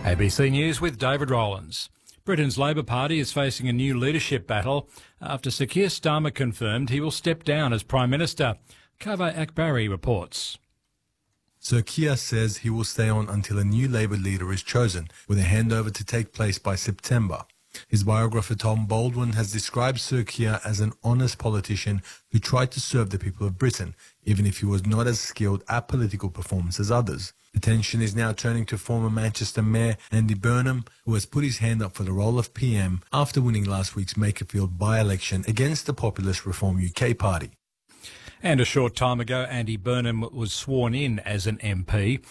ABC News with David Rowlands. Britain's Labor Party is facing a new leadership battle after Sir Keir Starmer confirmed he will step down as Prime Minister. Kaveh Akbari reports. Sir Keir says he will stay on until a new Labour leader is chosen, with a handover to take place by September. His biographer Tom Baldwin has described Sir Keir as an honest politician who tried to serve the people of Britain, even if he was not as skilled at political performance as others. Attention is now turning to former Manchester Mayor Andy Burnham, who has put his hand up for the role of PM after winning last week's Makerfield by-election against the populist Reform UK party. And a short time ago, Andy Burnham was sworn in as an MP.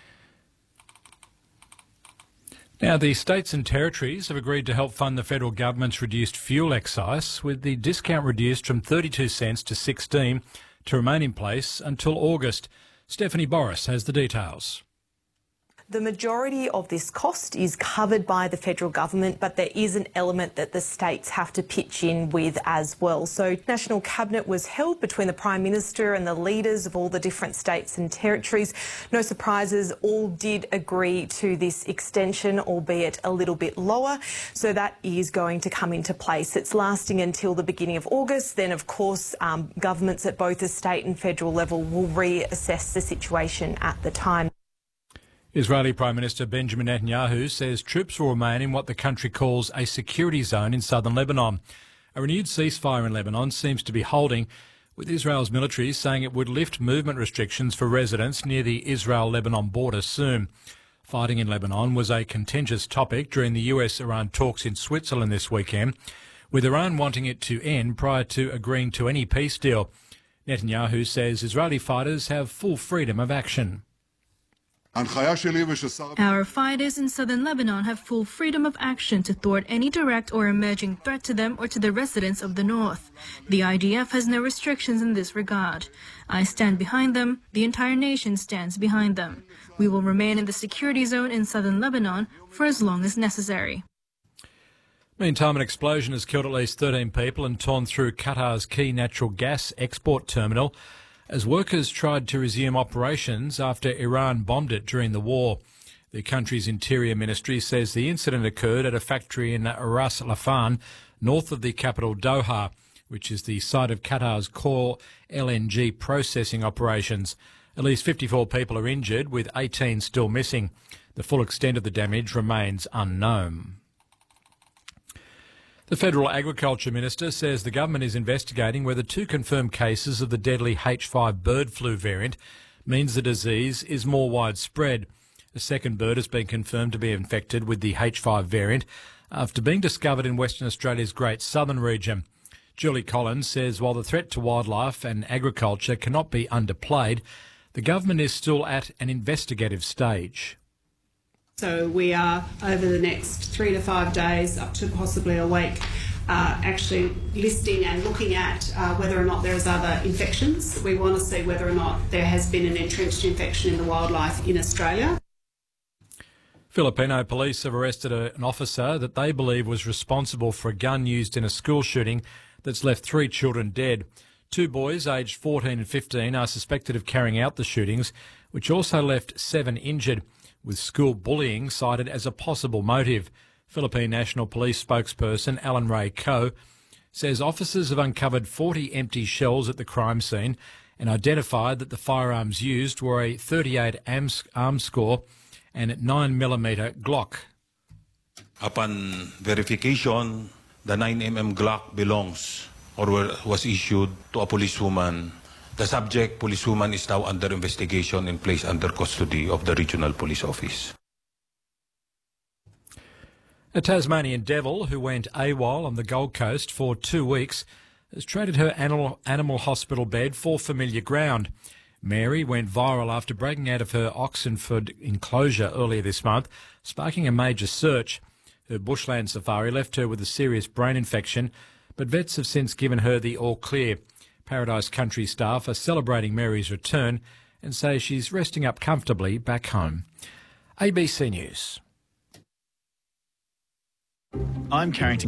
Now, the states and territories have agreed to help fund the federal government's reduced fuel excise, with the discount reduced from 32 cents to 16 to remain in place until August. Stephanie Boris has the details. The majority of this cost is covered by the federal government, but there is an element that the states have to pitch in with as well. So National Cabinet was held between the Prime Minister and the leaders of all the different states and territories. No surprises, all did agree to this extension, albeit a little bit lower. So that is going to come into place. It's lasting until the beginning of August. Then, of course, governments at both the state and federal level will reassess the situation at the time. Israeli Prime Minister Benjamin Netanyahu says troops will remain in what the country calls a security zone in southern Lebanon. A renewed ceasefire in Lebanon seems to be holding, with Israel's military saying it would lift movement restrictions for residents near the Israel-Lebanon border soon. Fighting in Lebanon was a contentious topic during the US-Iran talks in Switzerland this weekend, with Iran wanting it to end prior to agreeing to any peace deal. Netanyahu says Israeli fighters have full freedom of action. Our fighters in southern Lebanon have full freedom of action to thwart any direct or emerging threat to them or to the residents of the north. The IDF has no restrictions in this regard. I stand behind them. The entire nation stands behind them. We will remain in the security zone in southern Lebanon for as long as necessary. Meantime, an explosion has killed at least 13 people and torn through Qatar's key natural gas export terminal as workers tried to resume operations after Iran bombed it during the war. The country's Interior Ministry says the incident occurred at a factory in Ras Laffan, north of the capital Doha, which is the site of Qatar's core LNG processing operations. At least 54 people are injured, with 18 still missing. The full extent of the damage remains unknown. The Federal Agriculture Minister says the government is investigating whether 2 confirmed cases of the deadly H5 bird flu variant means the disease is more widespread. A second bird has been confirmed to be infected with the H5 variant after being discovered in Western Australia's Great Southern region. Julie Collins says while the threat to wildlife and agriculture cannot be underplayed, the government is still at an investigative stage. So we are, over the next 3 to 5 days, up to possibly a week, actually listing and looking at whether or not there's other infections. We want to see whether or not there has been an entrenched infection in the wildlife in Australia. Filipino police have arrested an officer that they believe was responsible for a gun used in a school shooting that's left 3 children dead. 2 boys aged 14 and 15 are suspected of carrying out the shootings, which also left 7 injured, with school bullying cited as a possible motive. Philippine National Police spokesperson Alan Ray Coe says officers have uncovered 40 empty shells at the crime scene and identified that the firearms used were a .38 Armscor and 9mm Glock. Upon verification, the 9mm Glock belongs or was issued to a policewoman. The subject, policewoman, is now under investigation and placed under custody of the Regional Police Office. A Tasmanian devil who went AWOL on the Gold Coast for 2 weeks has traded her animal hospital bed for familiar ground. Mary went viral after breaking out of her Oxenford enclosure earlier this month, sparking a major search. Her bushland safari left her with a serious brain infection, but vets have since given her the all clear. Paradise Country staff are celebrating Mary's return and say she's resting up comfortably back home. ABC News. I'm Carrington